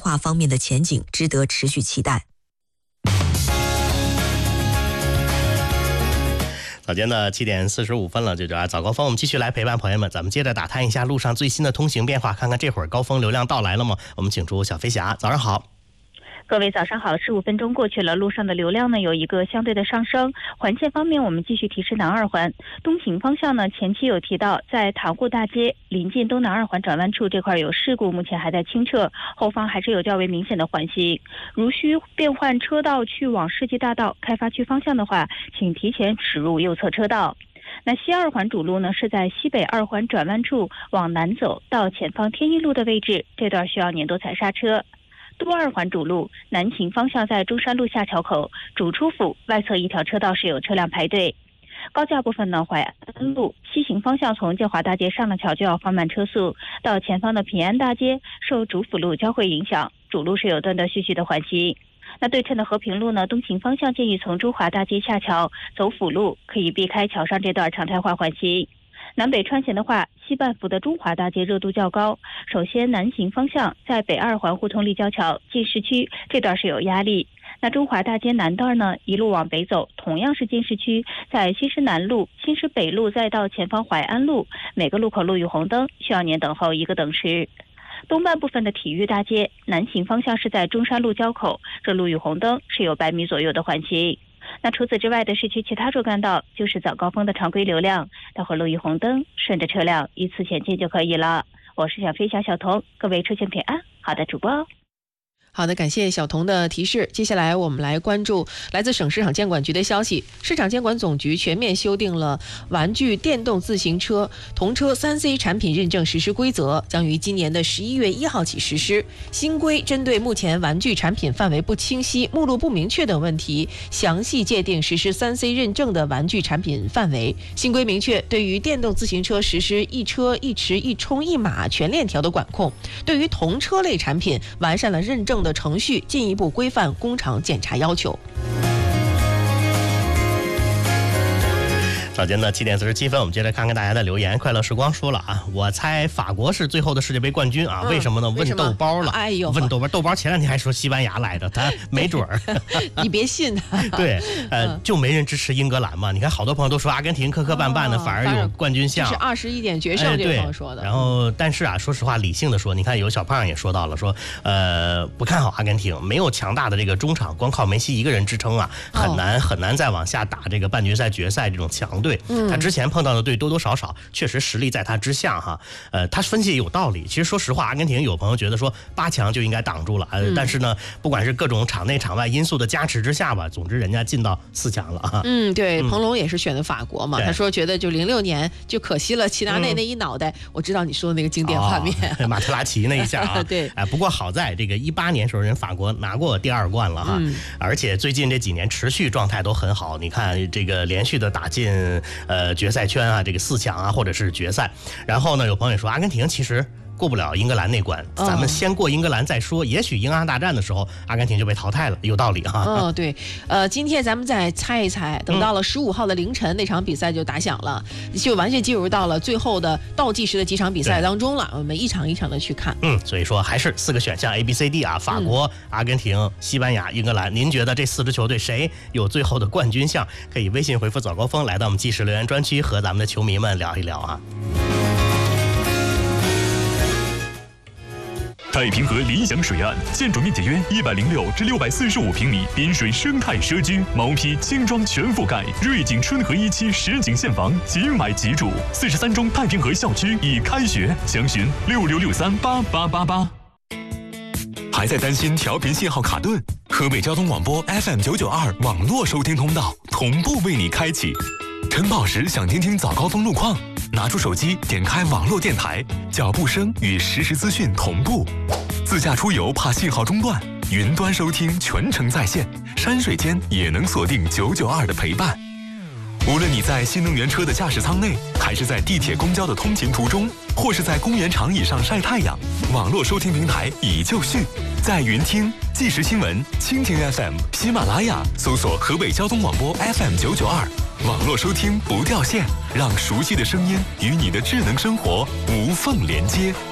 化方面的前景值得持续期待。 早间的7点45分了，这就早高峰，我们继续来陪伴朋友们，咱们接着打探一下路上最新的通行变化，看看这会儿高峰流量到来了吗？我们请出小飞侠，早上好。 各位早上好，15分钟过去了，路上的流量呢有一个相对的上升。环线方面，我们继续提示南二环东行方向呢，前期有提到在塘沽大街临近东南二环转弯处这块有事故，目前还在清撤，后方还是有较为明显的缓行。如需变换车道去往世纪大道开发区方向的话，请提前驶入右侧车道。那西二环主路呢是在西北二环转弯处往南走到前方天一路的位置，这段需要年度踩刹车。东二环主路南行方向在中山路下桥口主出府外侧一条车道是有车辆排队。高架部分呢，淮安路西行方向从建华大街上了桥就要放慢车速，到前方的平安大街受主辅路交汇影响，主路是有断断续续的缓行。那对称的和平路呢，东行方向建议从中华大街下桥走辅路，可以避开桥上这段常态化缓行。南北穿行的话，西半幅的中华大街热度较高，首先南行方向在北二环互通立交桥进市区这段是有压力。那中华大街南段呢，一路往北走，同样是进市区，在新市南路、新市北路再到前方淮安路，每个路口路遇红灯，需要您等候一个等时。东半部分的体育大街南行方向是在中山路交口，这路遇红灯是有100米左右的缓行。那除此之外的市区其他主干道就是早高峰的常规流量，待会儿路遇红灯，顺着车辆依次前进就可以了。我是小飞侠小童，各位出行平安。好的，主播。 好的，感谢小童的提示。接下来我们来关注来自省市场监管局的消息。市场监管总局全面修订了玩具电动自行车童车 3C 产品认证实施规则，将于今年的11月1号起实施。新规针对目前玩具产品范围不清晰、目录不明确等问题，详细界定实施 3C 认证的玩具产品范围。新规明确，对于电动自行车实施一车一池一充一码全链条的管控，对于童车类产品完善了认证的程序，进一步规范工厂检查要求。 早间的7点47分，我们接着看看大家的留言。快乐时光说了啊，我猜法国是最后的世界杯冠军啊，为什么呢？问豆包了。 哎呦， 问豆包，豆包前2天还说西班牙来的，他没准儿。 你别信他。 对，就没人支持英格兰嘛？你看好多朋友都说阿根廷磕磕绊绊的，反而有冠军相。 是21点决胜，这个朋友说的。 然后，但是啊，说实话，理性的说，你看有小胖也说到了，说不看好阿根廷，没有强大的这个中场，光靠梅西一个人支撑啊，很难再往下打这个半决赛、决赛这种强队。他之前碰到的队多多少少确实实力在他之下哈。他分析也有道理。其实说实话，阿根廷有朋友觉得说8强就应该挡住了，但是呢，不管是各种场内场外因素的加持之下吧，总之人家进到4强了啊。 对，彭龙也是选的法国嘛，他说觉得就06年就可惜了齐达内那一脑袋。我知道你说的那个经典画面， 马特拉齐那一下啊。 对， 不过好在这个18年时候人法国拿过第2冠了哈，而且最近这几年持续状态都很好。你看这个连续的打进决赛圈啊，这个4强啊，或者是决赛。然后呢，有朋友说阿根廷其实过不了英格兰那关，咱们先过英格兰再说。也许英阿大战的时候，阿根廷就被淘汰了，有道理哈。 对，今天咱们再猜一猜，等到了15号的凌晨，那场比赛就打响了，就完全进入到了最后的倒计时的几场比赛当中了。我们一场一场的去看。 所以说还是4个选项 ABCD 啊，法国、阿根廷、西班牙、英格兰。您觉得这4支球队谁有最后的冠军相？可以微信回复早高峰来到我们即时留言专区，和咱们的球迷们聊一聊啊。 太平河理想水岸，建筑面积约106至645平米，滨水生态社区，毛坯轻装全覆盖，瑞景春和1期实景现房，即买即住。43中太平河校区已开学，详询6663888888。还在担心调频信号卡顿？河北交通广播 FM992 网络收听通道同步为你开启。晨跑时想听听早高峰路况，拿出手机点开网络电台，脚步声与实时资讯同步。自驾出游怕信号中断，云端收听全程在线，山水间也能锁定992的陪伴。无论你在新能源车的驾驶舱内，还是在地铁公交的通勤途中，或是在公园长椅上晒太阳，网络收听平台已就绪，在云听、即时新闻、蜻蜓 FM、喜马拉雅搜索河北交通广播 FM992，网络收听不掉线，让熟悉的声音与你的智能生活无缝连接。